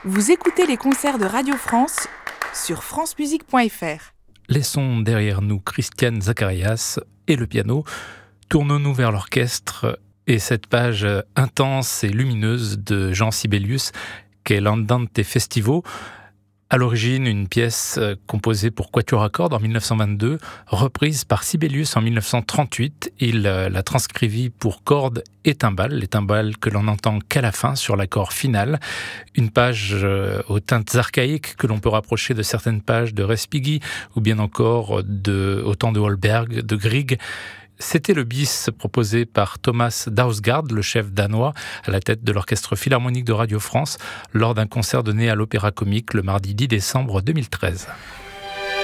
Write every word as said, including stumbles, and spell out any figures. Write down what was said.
Vous écoutez les concerts de Radio France sur france musique point f r. Laissons derrière nous Christiane Zacharias et le piano. Tournons-nous vers l'orchestre et cette page intense et lumineuse de Jean Sibelius qu'est l'Andante Festivo. À l'origine, une pièce composée pour quatuor à cordes en mille neuf cent vingt-deux, reprise par Sibelius en mille neuf cent trente-huit. Il la transcrivit pour cordes et timbales, les timbales que l'on n'entend qu'à la fin sur l'accord final. Une page aux teintes archaïques que l'on peut rapprocher de certaines pages de Respighi ou bien encore de, au temps de Holberg, de Grieg. C'était le bis proposé par Thomas Dausgaard, le chef danois, à la tête de l'Orchestre Philharmonique de Radio France, lors d'un concert donné à l'Opéra Comique le mardi dix décembre deux mille treize.